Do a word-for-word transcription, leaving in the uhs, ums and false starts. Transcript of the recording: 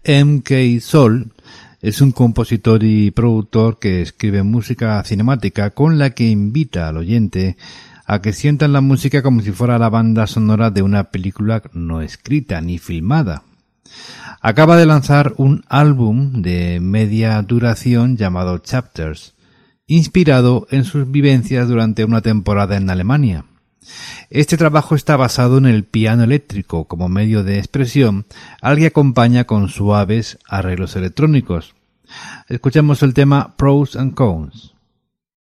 M K Sol es un compositor y productor que escribe música cinemática con la que invita al oyente a que sientan la música como si fuera la banda sonora de una película no escrita ni filmada. Acaba de lanzar un álbum de media duración llamado Chapters, inspirado en sus vivencias durante una temporada en Alemania. Este trabajo está basado en el piano eléctrico como medio de expresión, al que acompaña con suaves arreglos electrónicos. Escuchamos el tema Pros and Cons.